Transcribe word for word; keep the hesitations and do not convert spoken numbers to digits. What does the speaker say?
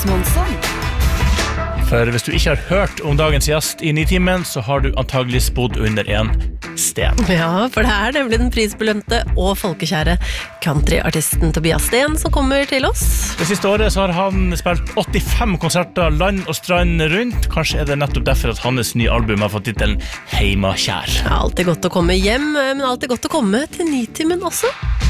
Månsson. For hvis du ikke har hørt om dagens gjest i Nitimen, så har du antagelig bodd under en sten. Ja, for det er nemlig den prisbelønte og folkekjære countryartisten Tobias Sten som kommer til oss. Det siste året så har han spilt åttifem konserter land og strand rundt. Kanskje er det nettopp derfor at hans nye album har fått titelen Heimakjær. Ja, alltid godt å komme hjem, men alltid godt å komme til Nitimen også.